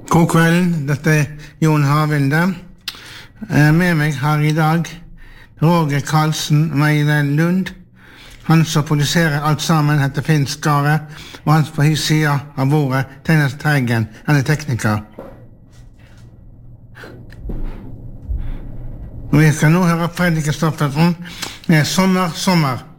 God kveld, dette Jon Havilde. Med meg har I dag Roger Karlsen, Meile Lund. Han som produserer alt sammen heter Finn Skare, og han på his side av bordet, Teinas Teigen, han tekniker. Og vi skal nå høre Fredrik Kristoffersen med Sommer, sommer.